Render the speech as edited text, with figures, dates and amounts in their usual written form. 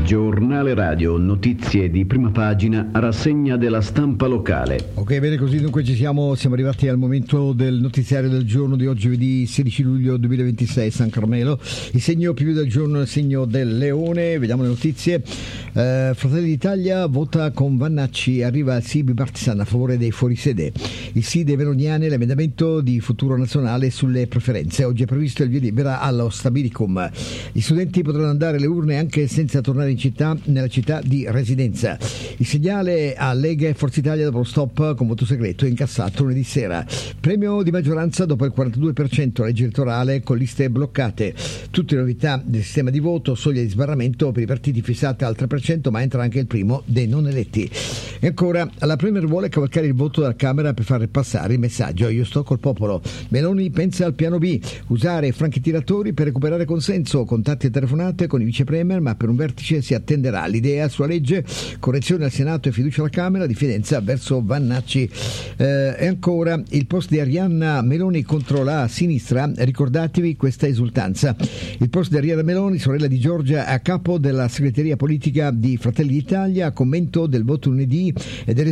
Giornale radio, notizie di prima pagina, rassegna della stampa locale. Ok, bene, così dunque siamo arrivati al momento del notiziario del giorno di oggi, giovedì 16 luglio 2026, San Carmelo. Il segno più del giorno è il segno del leone. Vediamo le notizie. Fratelli d'Italia vota con Vannacci, arriva il sì bipartisan a favore dei fuorisede. Il sì dei meloniani, l'emendamento di Futuro Nazionale sulle preferenze. Oggi è previsto il via libera allo Stabilicum. Gli studenti potranno andare alle urne anche senza tornare in città, nella città di residenza. Il segnale a Lega e Forza Italia dopo lo stop con voto segreto incassato lunedì sera. Premio di maggioranza dopo il 42% legge elettorale con liste bloccate. Tutte le novità del sistema di voto, soglia di sbarramento per i partiti fissata al 3%, ma entra anche il primo dei non eletti. E ancora, la Premier vuole cavalcare il voto dalla Camera per far passare il messaggio: io sto col popolo. Meloni pensa al piano B, usare franchi tiratori per recuperare consenso, contatti e telefonate con i vice premier, ma per un vertice si attenderà. L'idea sulla legge, correzione al Senato e fiducia alla Camera, diffidenza verso Vannacci. E ancora, il post di Arianna Meloni contro la sinistra, ricordatevi questa esultanza. Il post di Arianna Meloni, sorella di Giorgia, a capo della segreteria politica di Fratelli d'Italia, commento del voto lunedì e delle